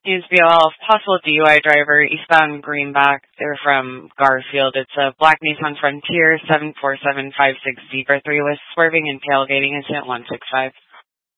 News possible DUI driver, eastbound Greenback. They're from Garfield. It's a black Nissan Frontier, 74756 Zebra 3 was swerving and tailgating incident 165.